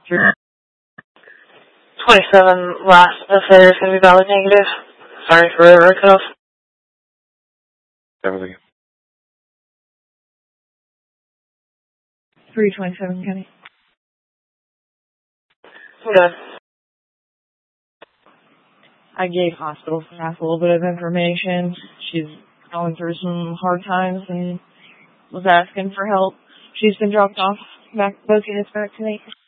27 last affair is going to be valid negative. Sorry for the cutoff. Everything. 327, Kenny. I'm done. I gave hospital staff a little bit of information. She's going through some hard times and was asking for help. She's been dropped off back, both units back tonight.